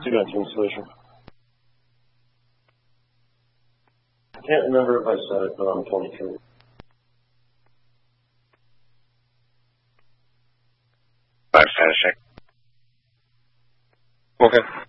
two-vector installation. I can't remember if I said it, but I'm 23. Status check. Okay.